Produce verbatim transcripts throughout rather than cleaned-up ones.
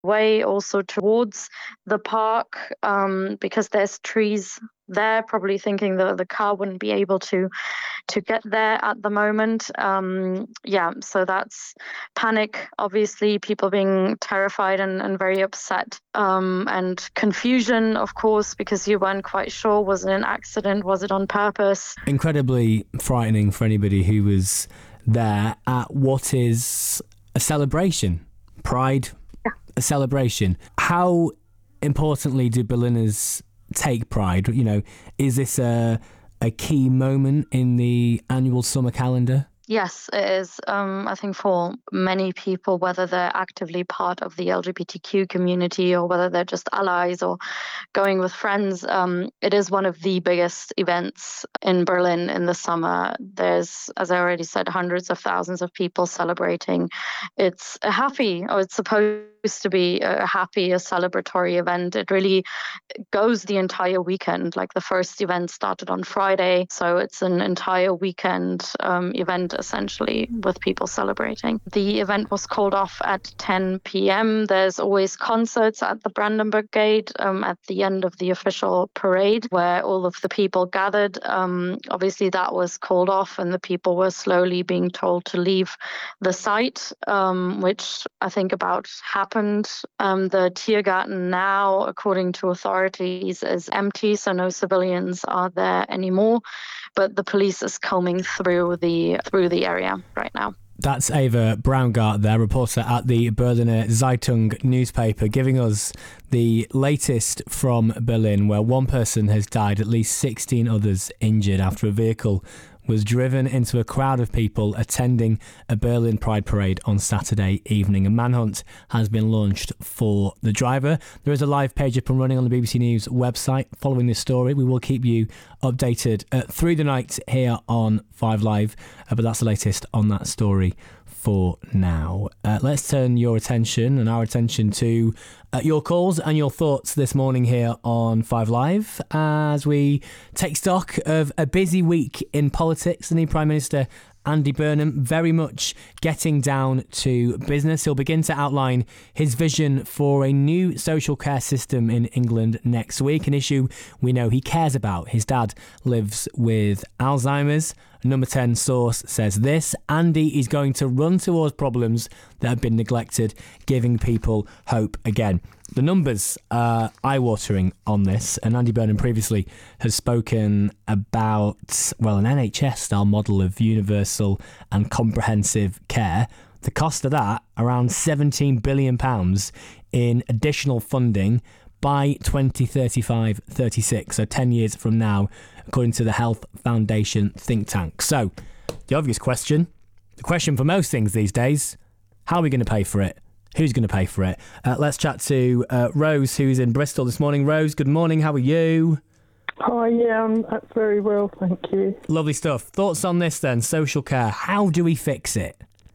way also towards the park um, because there's trees there, probably thinking that the car wouldn't be able to to get there at the moment. Um, yeah, so that's panic, obviously, people being terrified and, and very upset, um, and confusion, of course, because you weren't quite sure, was it an accident, was it on purpose? Incredibly frightening for anybody who was there at what is a celebration. Pride, Yeah. a celebration. How importantly do Berliners take pride? You know, is this a a key moment in the annual summer calendar? Yes, it is. Um, I think for many people, whether they're actively part of the L G B T Q community or whether they're just allies or going with friends, um, it is one of the biggest events in Berlin in the summer. There's, as I already said, hundreds of thousands of people celebrating. It's a happy, or it's supposed to be a happy, a celebratory event. It really goes the entire weekend. Like the first event started on Friday, so it's an entire weekend um, event essentially with people celebrating. The event was called off at ten p.m. There's always concerts at the Brandenburg Gate um, at the end of the official parade where all of the people gathered. Um, obviously that was called off and the people were slowly being told to leave the site, um, which I think about happened. Um, the Tiergarten now, according to authorities, is empty, so no civilians are there anymore. But the police is combing through the through the area right now. That's Ava Braungart there, reporter at the Berliner Zeitung newspaper, giving us the latest from Berlin, where one person has died, at least sixteen others injured after a vehicle was driven into a crowd of people attending a Berlin Pride parade on Saturday evening. A manhunt has been launched for the driver. There is a live page up and running on the B B C News website following this story. We will keep you updated uh, through the night here on five Live, uh, but that's the latest on that story for now. Uh, let's turn your attention and our attention to uh, your calls and your thoughts this morning here on five Live as we take stock of a busy week in politics. The new Prime Minister Andy Burnham very much getting down to business. He'll begin to outline his vision for a new social care system in England next week, an issue we know he cares about. His dad lives with Alzheimer's. Number ten source says this: Andy is going to run towards problems that have been neglected, giving people hope again. The numbers are eye-watering on this, and Andy Burnham previously has spoken about, well, an N H S-style model of universal and comprehensive care. The cost of that, around seventeen billion pounds in additional funding by twenty thirty-five thirty-six, so ten years from now, according to the Health Foundation think tank. So, the obvious question, the question for most things these days, how are we going to pay for it? Who's going to pay for it? Uh, let's chat to uh, Rose, who's in Bristol this morning. Rose, good morning. How are you? Hi, yeah, I'm very well, thank you. Lovely stuff. Thoughts on this then, social care. How do we fix it?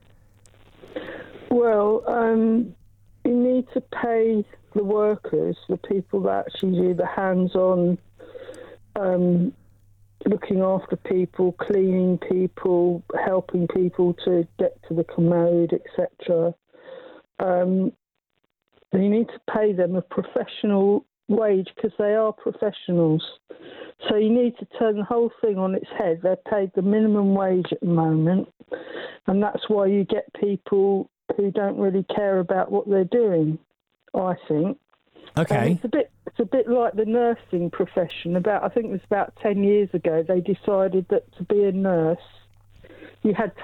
Well, um, you need to pay the workers, the people that actually do the hands-on um, looking after people, cleaning people, helping people to get to the commode, et cetera. Um, you need to pay them a professional wage because they are professionals. So you need to turn the whole thing on its head. They're paid the minimum wage at the moment, and that's why you get people who don't really care about what they're doing, I think. Okay. Um, it's a bit it's a bit like the nursing profession. About I think it was about ten years ago they decided that to be a nurse you had to